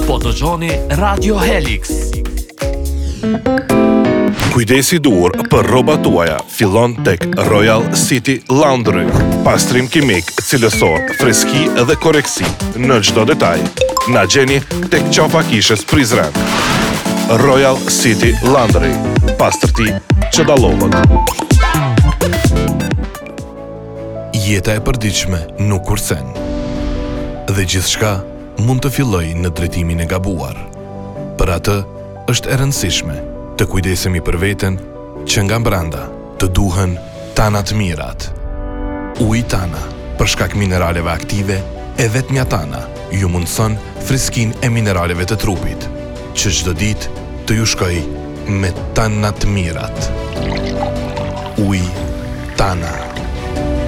Po dëgjoni Radio Helix. Kujdesi dur për rrobat tuaja fillon tek Royal City Laundry. Pastrim kimik, cilësor, freski dhe koreksi në çdo detaj. Na gjeni tek qafa kishës Prizren. Royal City Laundry. Pastërti që dallohet. Jeta e përditshme nuk kursen. Dhe gjithçka mund të fillojë në drejtimin e gabuar. Për atë është e rëndësishme të kujdesemi për veten që nga brenda të duhen Tana të mirat. Uji Tana, për shkak mineraleve aktive, e vetmja Tana ju mundson freskinë e mineraleve të trupit, që çdo ditë të ju shkojë me Tana të mirat. Uji Tana.